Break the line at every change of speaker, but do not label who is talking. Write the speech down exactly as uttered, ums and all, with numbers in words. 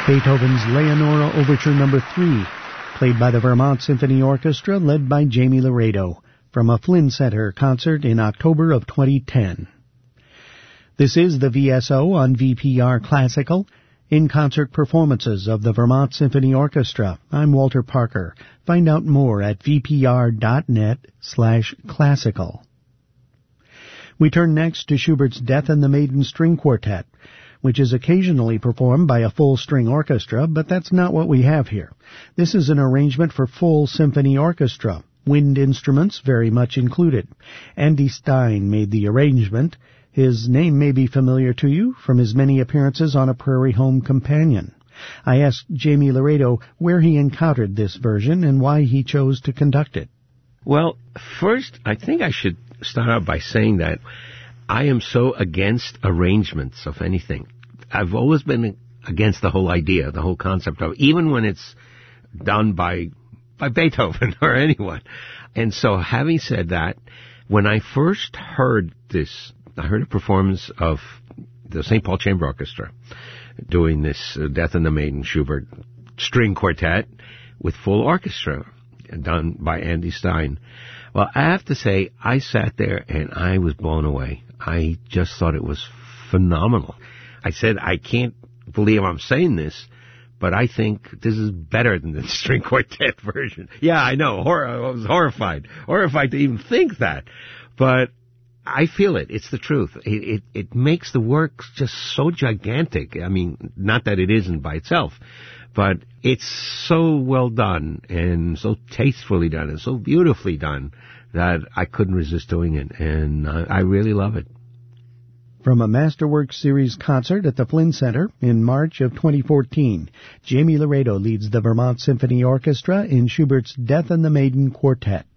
Beethoven's Leonora Overture Number three, played by the Vermont Symphony Orchestra, led by Jamie Laredo, from a Flynn Center concert in October of twenty ten. This is the V S O on V P R Classical, in-concert performances of the Vermont Symphony Orchestra. I'm Walter Parker. Find out more at vpr.net slash classical. We turn next to Schubert's Death and the Maiden String Quartet, which is occasionally performed by a full string orchestra, but that's not what we have here. This is an arrangement for full symphony orchestra, wind instruments very much included. Andy Stein made the arrangement. His name may be familiar to you from his many appearances on A Prairie Home Companion. I asked Jamie Laredo where he encountered this version and why he chose to conduct it.
Well, first, I think I should start out by saying that I am so against arrangements of anything. I've always been against the whole idea, the whole concept of, even when it's done by by Beethoven or anyone. And so, having said that, when I first heard this, I heard a performance of the Saint Paul Chamber Orchestra doing this uh, Death and the Maiden Schubert string quartet with full orchestra done by Andy Stein. Well, I have to say, I sat there and I was blown away. I just thought it was phenomenal. I said, I can't believe I'm saying this, but I think this is better than the string quartet version. Yeah, I know. Hor- I was horrified. Horrified to even think that. But I feel it. It's the truth. It, it, it makes the work just so gigantic. I mean, not that it isn't by itself, but it's so well done and so tastefully done and so beautifully done that I couldn't resist doing it. And I, I really love it.
From a Masterworks Series concert at the Flynn Center in March of twenty fourteen, Jamie Laredo leads the Vermont Symphony Orchestra in Schubert's Death and the Maiden Quartet.